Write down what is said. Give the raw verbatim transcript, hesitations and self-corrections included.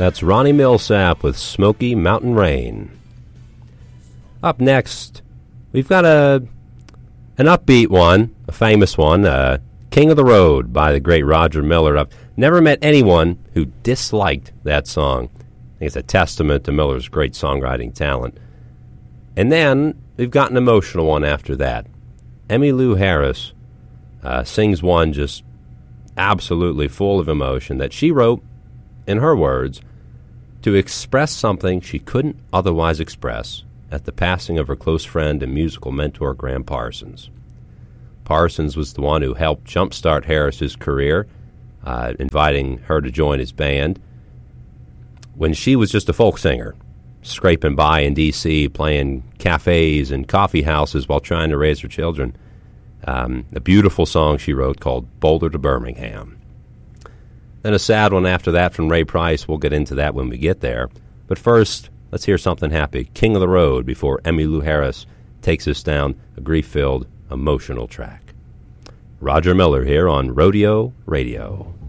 That's Ronnie Milsap with Smoky Mountain Rain. Up next, we've got a an upbeat one, a famous one, uh, King of the Road by the great Roger Miller. I've never met anyone who disliked that song. I think it's a testament to Miller's great songwriting talent. And then we've got an emotional one after that. Emmylou Harris uh, sings one just absolutely full of emotion that she wrote, in her words, to express something she couldn't otherwise express at the passing of her close friend and musical mentor, Graham Parsons. Parsons was the one who helped jumpstart Harris's career, uh, inviting her to join his band when she was just a folk singer, scraping by in D C, playing cafes and coffee houses while trying to raise her children. Um, a beautiful song she wrote called Boulder to Birmingham. Then a sad one after that from Ray Price. We'll get into that when we get there. But first, let's hear something happy. King of the Road before Emmylou Harris takes us down a grief-filled, emotional track. Roger Miller here on Rodeo Radio.